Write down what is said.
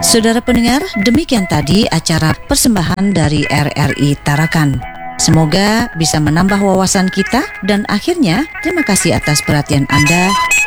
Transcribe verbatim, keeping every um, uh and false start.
Saudara pendengar, demikian tadi acara persembahan dari R R I Tarakan. Semoga bisa menambah wawasan kita dan akhirnya terima kasih atas perhatian Anda.